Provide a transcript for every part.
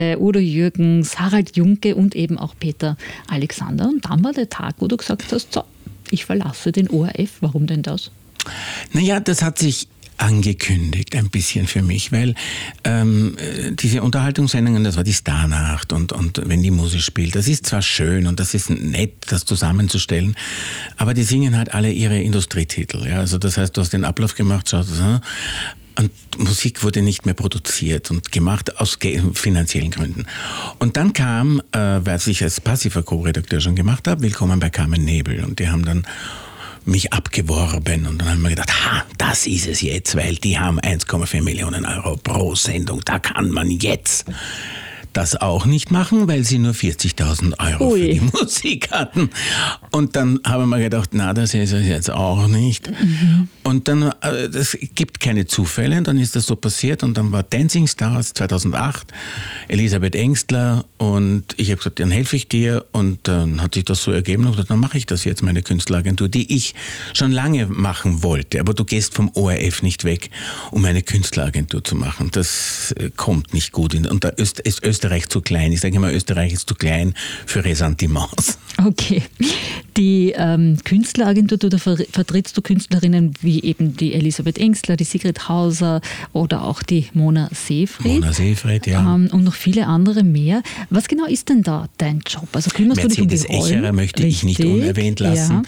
Udo Jürgens, Harald Junke und eben auch Peter Alexander. Und dann war der Tag, wo du gesagt hast, so, ich verlasse den ORF. Warum denn das? Naja, das hat sich angekündigt ein bisschen für mich, weil diese Unterhaltungssendungen, das war die Starnacht und wenn die Musik spielt, das ist zwar schön und das ist nett, das zusammenzustellen, aber die singen halt alle ihre Industrietitel. Ja? Also das heißt, du hast den Ablauf gemacht, schaut und Musik wurde nicht mehr produziert und gemacht aus finanziellen Gründen. Und dann kam, was ich als passiver Co-Redakteur schon gemacht habe, Willkommen bei Carmen Nebel. Und die haben dann mich abgeworben und dann haben wir gedacht, das ist es jetzt, weil die haben 1,4 Millionen Euro pro Sendung. Da kann man jetzt das auch nicht machen, weil sie nur 40.000 Euro für die Musik hatten. Und dann haben wir gedacht, das ist es jetzt auch nicht. Mhm. Und dann, es gibt keine Zufälle, und dann ist das so passiert und dann war Dancing Stars 2008, Elisabeth Engstler und ich habe gesagt, dann helfe ich dir und dann hat sich das so ergeben und dann mache ich das jetzt, meine Künstleragentur, die ich schon lange machen wollte, aber du gehst vom ORF nicht weg, um eine Künstleragentur zu machen. Das kommt nicht gut und da ist Österreich zu klein. Ich sage immer, Österreich ist zu klein für Ressentiments. Okay. Die Künstleragentur, da vertrittst du Künstlerinnen wie eben die Elisabeth Engstler, die Sigrid Hauser oder auch die Mona Seefried. Mona Seefried, ja. Und noch viele andere mehr. Was genau ist denn da dein Job? Also kümmerst du dich um die Rollen? Mercedes Echerer möchte ich nicht unerwähnt lassen.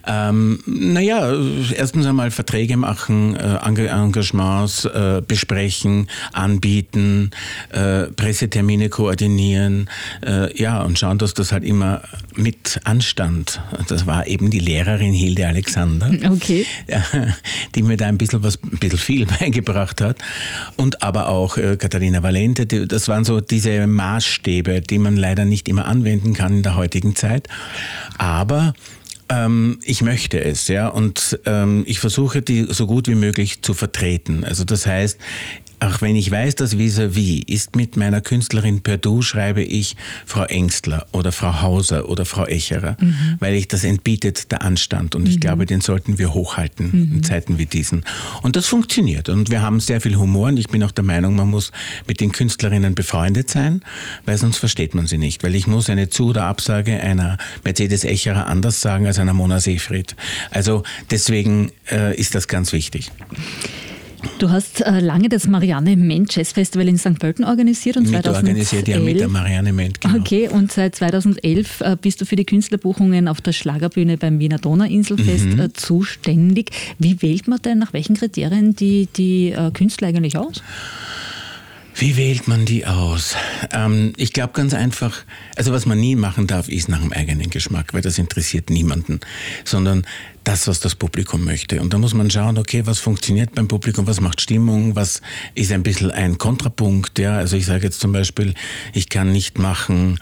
Ja. Erstens einmal Verträge machen, Engagements besprechen, anbieten, Pressetermine koordinieren, und schauen, dass das halt immer mit Anstand. Das war eben die Lehrerin Hilde Alexander, okay, die mir da ein bisschen viel beigebracht hat. Und aber auch Katharina Valente, das waren so diese Maßstäbe, die man leider nicht immer anwenden kann in der heutigen Zeit. Aber ich möchte es, ja, und ich versuche, die so gut wie möglich zu vertreten. Also das heißt, auch wenn ich weiß, dass vis-à-vis ist mit meiner Künstlerin per Du, schreibe ich Frau Engstler oder Frau Hauser oder Frau Echerer, weil das entbietet der Anstand und ich glaube, den sollten wir hochhalten in Zeiten wie diesen. Und das funktioniert und wir haben sehr viel Humor und ich bin auch der Meinung, man muss mit den Künstlerinnen befreundet sein, weil sonst versteht man sie nicht, weil ich muss eine Zu- oder Absage einer Mercedes Echerer anders sagen als einer Mona Seefried. Also deswegen ist das ganz wichtig. Du hast lange das Marianne Ment Jazz Festival in St. Pölten organisiert und organisiert ja mit der Marianne Ment. Genau. Okay, und seit 2011 bist du für die Künstlerbuchungen auf der Schlagerbühne beim Wiener Donauinselfest zuständig. Wie wählt man denn, nach welchen Kriterien die Künstler eigentlich aus? Wie wählt man die aus? Ich glaube ganz einfach, also was man nie machen darf, ist nach dem eigenen Geschmack, weil das interessiert niemanden, sondern das, was das Publikum möchte. Und da muss man schauen, okay, was funktioniert beim Publikum, was macht Stimmung, was ist ein bisschen ein Kontrapunkt, ja. Also ich sage jetzt zum Beispiel, ich kann nicht machen,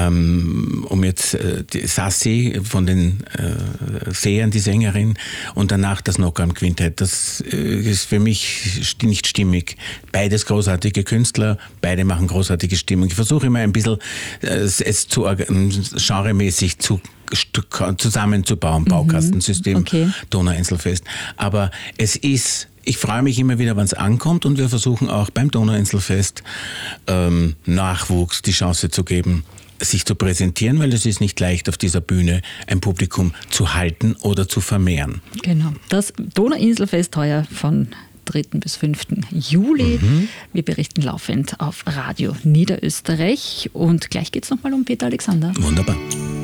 um jetzt die Sassi von den Sehern, die Sängerin, und danach das Knock-am-Quintett. Das ist für mich nicht stimmig. Beides großartige Künstler, beide machen großartige Stimmung. Ich versuche immer ein bisschen es zu genremäßig zusammenzubauen, Baukastensystem, okay. Donauinselfest. Aber ich freue mich immer wieder, wenn es ankommt und wir versuchen auch beim Donauinselfest Nachwuchs die Chance zu geben, sich zu präsentieren, weil es ist nicht leicht, auf dieser Bühne ein Publikum zu halten oder zu vermehren. Genau. Das Donauinselfest heuer von 3. bis 5. Juli. Wir berichten laufend auf Radio Niederösterreich und gleich geht es nochmal um Peter Alexander. Wunderbar.